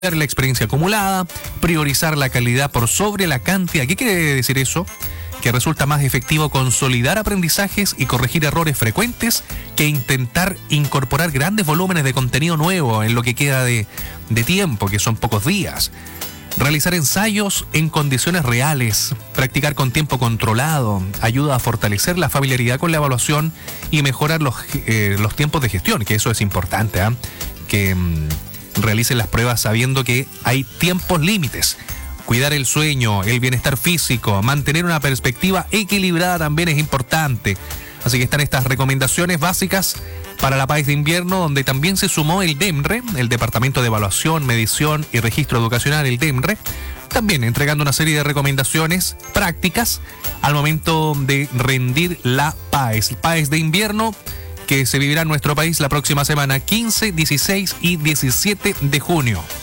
la experiencia acumulada, priorizar la calidad por sobre la cantidad. ¿Qué quiere decir eso? Que resulta más efectivo consolidar aprendizajes y corregir errores frecuentes que intentar incorporar grandes volúmenes de contenido nuevo en lo que queda de tiempo, que son pocos días. Realizar ensayos en condiciones reales, practicar con tiempo controlado, ayuda a fortalecer la familiaridad con la evaluación y mejorar los tiempos de gestión, que eso es importante, que realicen las pruebas sabiendo que hay tiempos límites. Cuidar el sueño, el bienestar físico, mantener una perspectiva equilibrada también es importante. Así que están estas recomendaciones básicas para la PAES de invierno, donde también se sumó el DEMRE, el Departamento de Evaluación, Medición y Registro Educacional, el DEMRE, también entregando una serie de recomendaciones prácticas al momento de rendir la PAES. PAES de invierno que se vivirá en nuestro país la próxima semana, 15, 16 y 17 de junio.